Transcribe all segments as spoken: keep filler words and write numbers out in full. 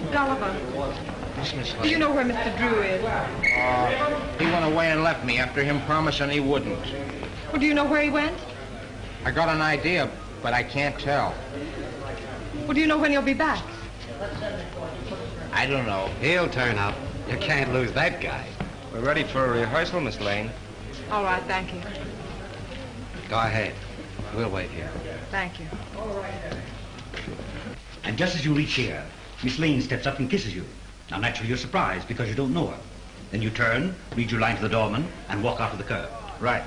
Gulliver, Yes, Miss Lane. do you know where Mister Drew is? Uh, he went away and left me after him promising he wouldn't. Well, do you know where he went? I got an idea, but I can't tell. Well, do you know when he'll be back? I don't know. He'll turn up. You can't lose that guy. We're ready for a rehearsal, Miss Lane. All right, thank you. Go ahead. We'll wait here. Thank you. And just as you reach here, Miss Lane steps up and kisses you. Now, naturally, you're surprised because you don't know her. Then you turn, read your line to the doorman, and walk out to the curb. Right.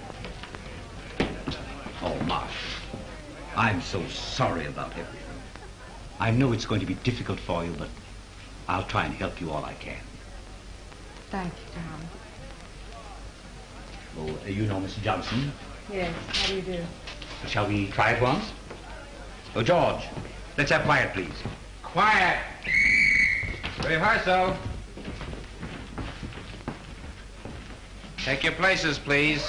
Oh, Marsh, I'm so sorry about everything. I know it's going to be difficult for you, but I'll try and help you all I can. Thank you, Tom. Oh, uh, you know Missus Johnson. Yes, how do you do? Shall we try it once? Oh, George, let's have quiet, please. Quiet! Rehearsal. Take your places, please.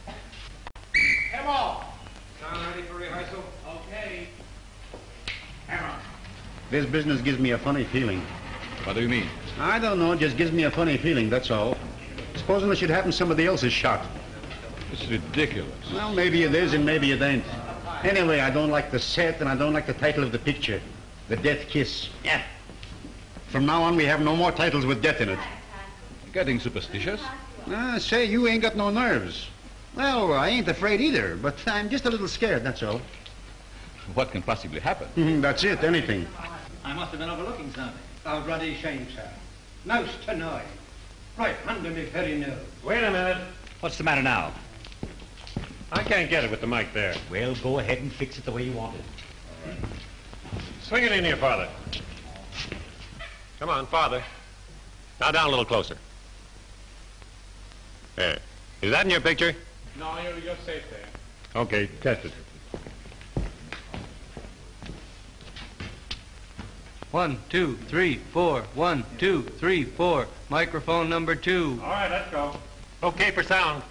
Emma! Sound ready for rehearsal? Okay. Hammer. This business gives me a funny feeling. What do you mean? I don't know, it just gives me a funny feeling, that's all. Supposing it should happen somebody else is shot. It's ridiculous. Well, maybe it is and maybe it ain't. Anyway, I don't like the set and I don't like the title of the picture. The Death Kiss. Yeah. From now on, we have no more titles with death in it. You're getting superstitious? Ah, say, you ain't got no nerves. Well, I ain't afraid either, but I'm just a little scared, that's all. What can possibly happen? Mhm, that's it, anything. I must have been overlooking something. Oh, bloody shame, sir. Nose to nose. Right under me very nose. Wait a minute. What's the matter now? I can't get it with the mic there. Well, go ahead and fix it the way you want it. Swing it in here, Father. Come on, Father. Now down a little closer. There. Is that in your picture? No, you're, you're safe there. Okay, test it. One, two, three, four. One, two, three, four. Microphone number two. All right, let's go. Okay for sound.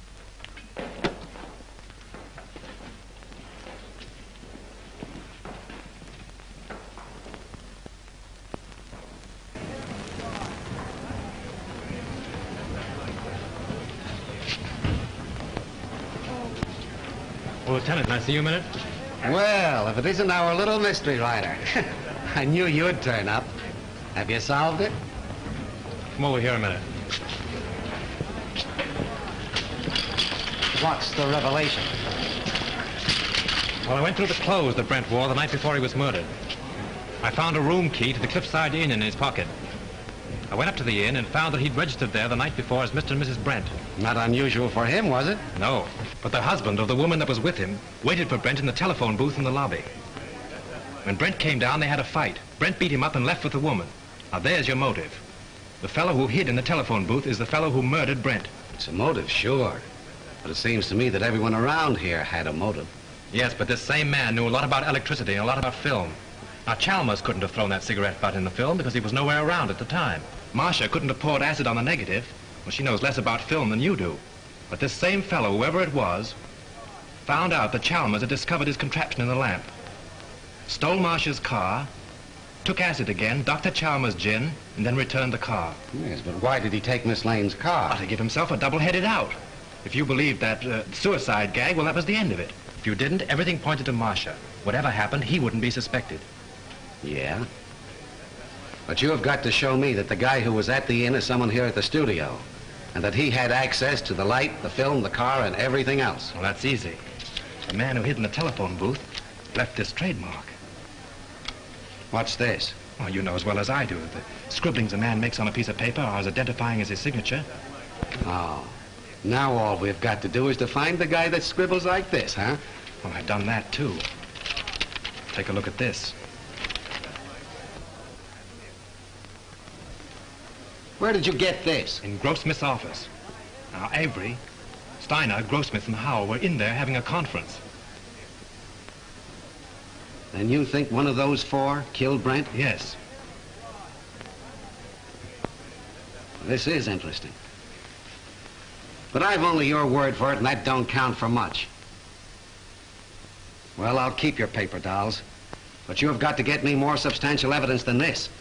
Well, Lieutenant, can I see you a minute? Well, if it isn't our little mystery writer. I knew you'd turn up. Have you solved it? Come over here a minute. What's the revelation? Well, I went through the clothes that Brent wore the night before he was murdered. I found a room key to the Cliffside Inn in his pocket. I went up to the inn and found that he'd registered there the night before as Mister and Missus Brent. Not unusual for him, was it? No, but the husband of the woman that was with him waited for Brent in the telephone booth in the lobby. When Brent came down, they had a fight. Brent beat him up and left with the woman. Now, there's your motive. The fellow who hid in the telephone booth is the fellow who murdered Brent. It's a motive, sure. But it seems to me that everyone around here had a motive. Yes, but this same man knew a lot about electricity and a lot about film. Now, Chalmers couldn't have thrown that cigarette butt in the film because he was nowhere around at the time. Marcia couldn't have poured acid on the negative. Well, she knows less about film than you do. But this same fellow, whoever it was, found out that Chalmers had discovered his contraption in the lamp, stole Marcia's car, took acid again, Doctor Chalmers' gin, and then returned the car. Yes, but why did he take Miss Lane's car? Ah, to give himself a double-headed out. If you believed that uh, suicide gag, well, that was the end of it. If you didn't, everything pointed to Marcia. Whatever happened, he wouldn't be suspected. Yeah? But you have got to show me that the guy who was at the inn is someone here at the studio, and that he had access to the light, the film, the car, and everything else. Well, that's easy. The man who hid in the telephone booth left this trademark. What's this? Well, you know as well as I do. The scribblings a man makes on a piece of paper are as identifying as his signature. Oh. Now all we've got to do is to find the guy that scribbles like this, huh? Well, I've done that, too. Take a look at this. Where did you get this? In Grossmith's office. Now, Avery, Steiner, Grossmith, and Howell were in there having a conference. Then you think one of those four killed Brent? Yes. This is interesting. But I've only your word for it, and that don't count for much. Well, I'll keep your paper dolls. But you have got to get me more substantial evidence than this.